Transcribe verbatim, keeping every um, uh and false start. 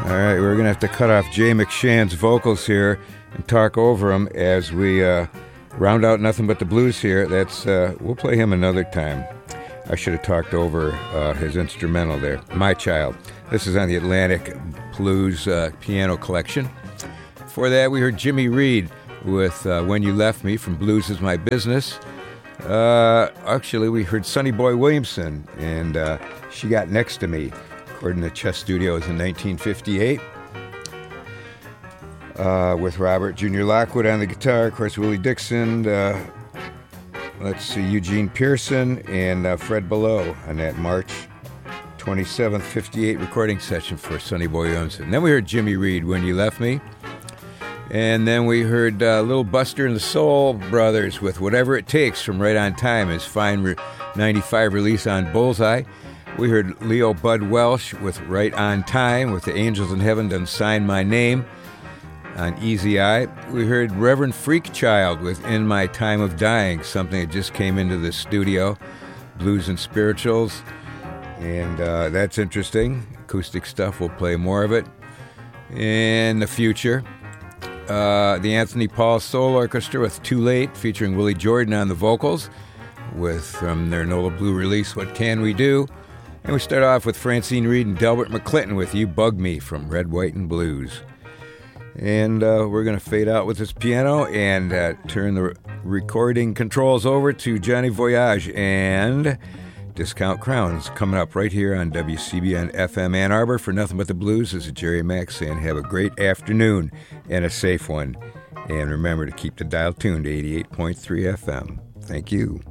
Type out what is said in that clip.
right, we're going to have to cut off Jay McShann's vocals here and talk over them as we uh, round out Nothing But the Blues here. That's uh, we'll play him another time. I should have talked over uh, his instrumental there, My Child. This is on the Atlantic Blues uh, Piano Collection. Before that, we heard Jimmy Reed with uh, When You Left Me from Blues Is My Business. Uh, actually, we heard Sonny Boy Williamson, and uh, She Got Next to Me, recorded in the Chess Studios in nineteen fifty-eight. Uh, with Robert Junior Lockwood on the guitar, of course, Willie Dixon, uh, let's see, Eugene Pearson, and uh, Fred Below on that March twenty-seventh, fifty-eight recording session for Sonny Boy Williamson. And then we heard Jimmy Reed, When You Left Me. And then we heard uh, Little Buster and the Soul Brothers with Whatever It Takes from Right on Time, his fine re- ninety-five release on Bullseye. We heard Leo Bud Welsh with Right on Time, with the Angels in Heaven Done Sign My Name on Easy Eye. We heard Reverend Freakchild with In My Time of Dying, something that just came into the studio, Blues and Spirituals. And uh, that's interesting. Acoustic stuff, we'll play more of it in the future. Uh, the Anthony Paul Soul Orchestra with Too Late, featuring Willie Jordan on the vocals, with from their Nola Blue release, What Can We Do? And we start off with Francine Reed and Delbert McClinton with You Bug Me from Red, White, and Blues. And uh, we're going to fade out with this piano and uh, turn the re- recording controls over to Johnny Voyage and Discount Crowns coming up right here on W C B N F M Ann Arbor. For Nothing But the Blues, this is Jerry Mack saying have a great afternoon and a safe one. And remember to keep the dial tuned to eighty-eight point three F M. Thank you.